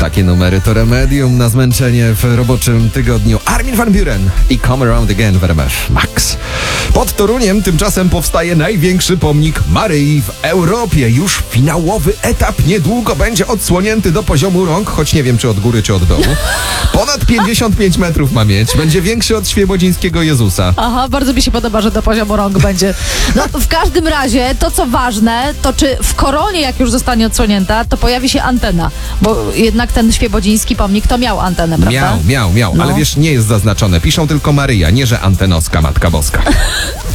Takie numery to remedium na zmęczenie w roboczym tygodniu. Armin van Buuren i Come Around Again w RMF Max. Pod Toruniem tymczasem powstaje największy pomnik Maryi w Europie. Już finałowy etap niedługo będzie odsłonięty do poziomu rąk, choć nie wiem, czy od góry, czy od dołu. Ponad 55 metrów ma mieć. Będzie większy od świebodzińskiego Jezusa. Aha, bardzo mi się podoba, że do poziomu rąk będzie. No, w każdym razie, to co ważne, to czy w koronie, jak już zostanie odsłonięta, to pojawi się antena. Bo jednak ten świebodziński pomnik to miał antenę, prawda? Miał. No. Ale wiesz, nie jest zaznaczone. Piszą tylko Maryja, nie że Antenowska Matka Boska.